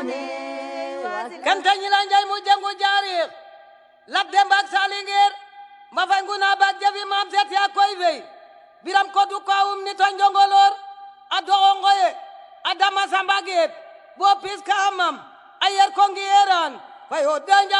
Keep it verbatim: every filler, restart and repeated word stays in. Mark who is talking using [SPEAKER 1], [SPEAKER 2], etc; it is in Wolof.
[SPEAKER 1] kante ñilan jay mu jangu jaarix lab demba ak salingeer ma fay nguna baak jafi maam seet yaa koy wey biram ko du kawum ni to njongolor a doxo ngoye a dama samba geet bo pis ka amam a yer ko ngi eran fay o danja